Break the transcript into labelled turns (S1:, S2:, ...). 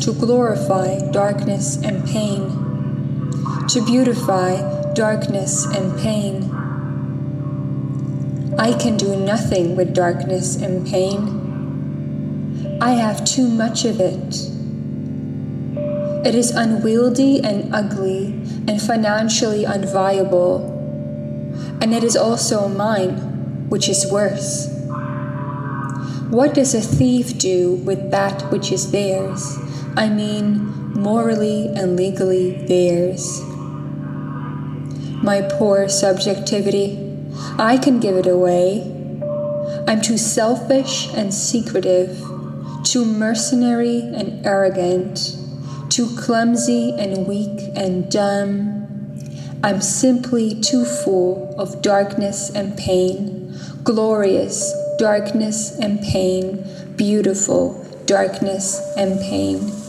S1: to glorify darkness and pain, to beautify darkness and pain. I can do nothing with darkness and pain. I have too much of it. It is unwieldy and ugly and financially unviable, and it is also mine, which is worse. What does a thief do with that which is theirs? I mean, morally and legally theirs. My poor subjectivity, I can give it away. I'm too selfish and secretive, too mercenary and arrogant, too clumsy and weak and dumb. I'm simply too full of darkness and pain, glorious darkness and pain, beautiful darkness and pain.